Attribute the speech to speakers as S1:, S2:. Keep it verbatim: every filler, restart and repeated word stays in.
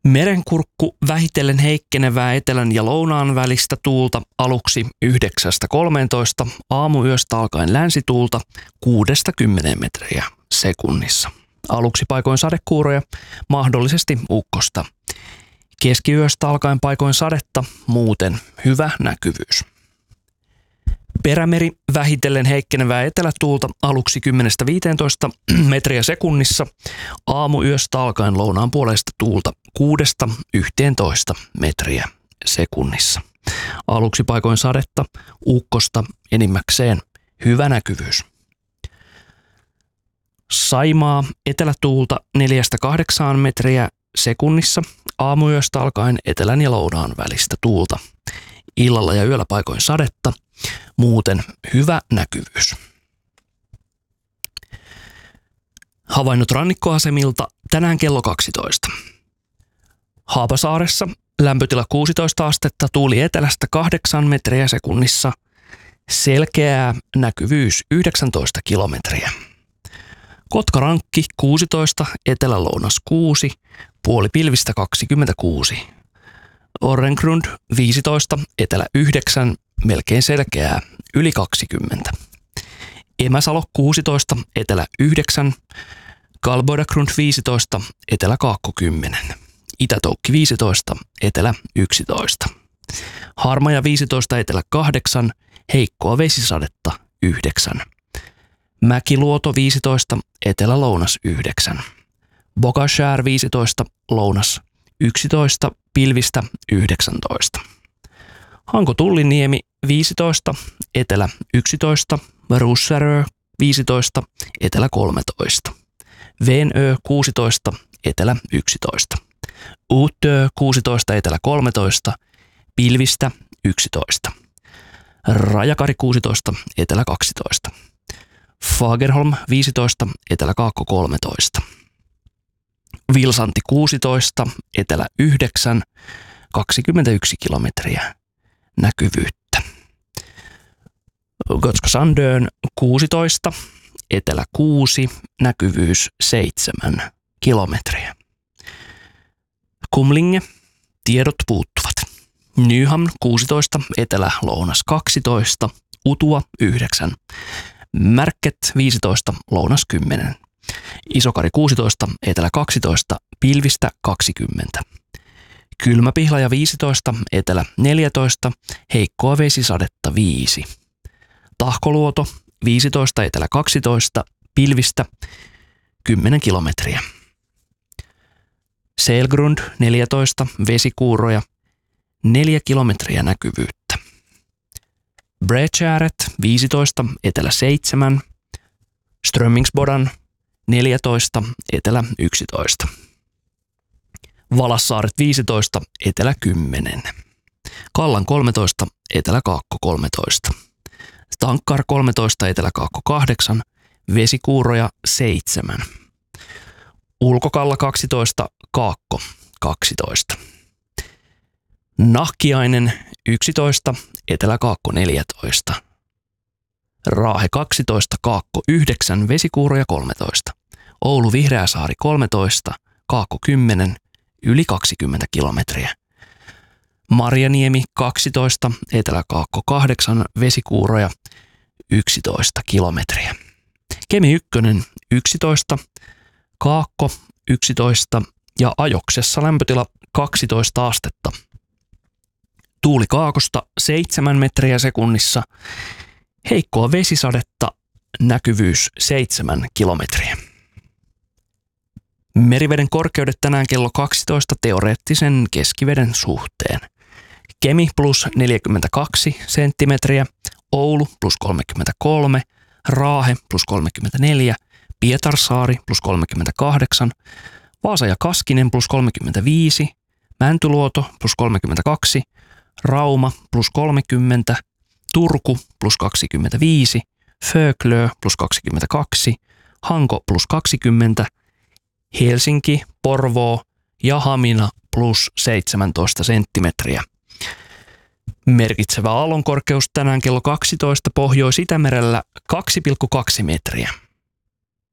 S1: Merenkurkku vähitellen heikkenevää etelän ja lounaan välistä tuulta aluksi yhdeksästä kolmeentoista, aamuyöstä alkaen länsituulta kuudesta kymmeneen metriä sekunnissa. Aluksi paikoin sadekuuroja, mahdollisesti ukkosta. Keskiyöstä alkaen paikoin sadetta, muuten hyvä näkyvyys. Perämeri vähitellen heikkenevää etelätuulta aluksi kymmenestä viiteentoista metriä sekunnissa, aamuyöstä alkaen lounaan puolesta tuulta kuudesta yhteentoista metriä sekunnissa. Aluksi paikoin sadetta, ukkosta, enimmäkseen hyvä näkyvyys. Saimaa etelätuulta neljästä kahdeksaan metriä sekunnissa, aamuyöstä alkaen etelän ja lounaan välistä tuulta. Illalla ja yöllä paikoin sadetta, muuten hyvä näkyvyys. Havainnot rannikkoasemilta tänään kello kaksitoista. Haapasaaressa lämpötila kuusitoista astetta, tuuli etelästä kahdeksan metriä sekunnissa, selkeää näkyvyys yhdeksäntoista kilometriä. Kotkarankki kuusitoista, etelä-lounas kuusi, puoli pilvistä kaksikymmentäkuusi. Orrengrund viisitoista, etelä yhdeksän, melkein selkeää, yli kaksikymmentä. Emäsalo kuusitoista, etelä yhdeksän, Galbodagrund viisitoista, etelä kaakko kymmenen. Itätoukki viisitoista, etelä yksitoista. Harmaja viisitoista, etelä kahdeksan, heikkoa vesisadetta yhdeksän. Mäkiluoto viisitoista, etelä lounas yhdeksän. Bogashär viisitoista, lounas yksitoista, pilvistä yhdeksäntoista. Hanko Tulliniemi viisitoista, etelä yksitoista, Russärö viisitoista, etelä kolmetoista. Venö kuusitoista, etelä yksitoista. Uutö kuusitoista, etelä kolmetoista, pilvistä yksitoista. Rajakari kuusitoista, etelä kaksitoista. Fagerholm viisitoista, etelä kaakko kolmetoista. Vilsanti kuusitoista, etelä yhdeksän, kaksikymmentäyksi kilometriä näkyvyyttä. Gotska Sandön kuusitoista, etelä kuusi, näkyvyys seitsemän kilometriä. Kumlinge, tiedot puuttuvat. Nyhamn kuusitoista, etelä lounas kaksitoista, Utua yhdeksän. Märket viisitoista, lounas kymmenen. Isokari kuusitoista, etelä kaksitoista, pilvistä kaksikymmentä. Kylmäpihlaja viisitoista, etelä neljätoista, heikkoa vesisadetta viisi. Tahkoluoto viisitoista, etelä kaksitoista, pilvistä kymmenen kilometriä. Selgrund neljätoista, vesikuuroja neljä kilometriä näkyvyyttä. Bredgäret viisitoista, etelä seitsemän, Strömmingsbodan neljätoista, etelä yksitoista. Valassaaret viisitoista, etelä kymmenen. Kallan kolmetoista, etelä kaakko kolmetoista. Tankkar kolmetoista, etelä kaakko kahdeksan, vesikuuroja seitsemän. Ulkokalla kaksitoista, kaakko kaksitoista. Nahkiainen yksitoista, etelä kaakko neljätoista. Raahe kaksitoista, kaakko yhdeksän, vesikuuroja kolmetoista. Oulu Vihreäsaari kolmetoista, kaakko kymmenen, yli kaksikymmentä kilometriä. Marjaniemi kaksitoista, etelä kaakko kahdeksan, vesikuuroja yksitoista kilometriä. Kemi ykkönen yksitoista, kaakko yksitoista ja Ajoksessa lämpötila kaksitoista astetta. Tuuli kaakosta seitsemän metriä sekunnissa, heikkoa vesisadetta, näkyvyys seitsemän kilometriä. Meriveden korkeudet tänään kello kaksitoista teoreettisen keskiveden suhteen. Kemi plus neljäkymmentäkaksi senttimetriä, Oulu plus kolmekymmentäkolme, Raahe plus kolmekymmentäneljä, Pietarsaari plus kolmekymmentäkahdeksan, Vaasa ja Kaskinen plus kolmekymmentäviisi, Mäntyluoto plus kolmekymmentäkaksi, Rauma plus kolmekymmentä, Turku plus kaksikymmentäviisi, Föglö plus kaksikymmentäkaksi, Hanko plus kaksikymmentä, Helsinki, Porvoo ja Hamina plus seitsemäntoista senttimetriä. Merkitsevä aallonkorkeus tänään kello kaksitoista Pohjois-Itämerellä kaksi pilkku kaksi metriä.